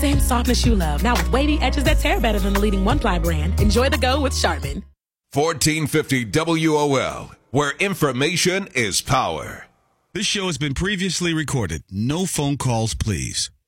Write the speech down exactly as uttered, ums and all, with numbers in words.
same softness you love, now with wavy edges that tear better than the leading one-ply brand. Enjoy the go with Charmin. fourteen fifty W O L, where information is power. This show has been previously recorded. No phone calls, please.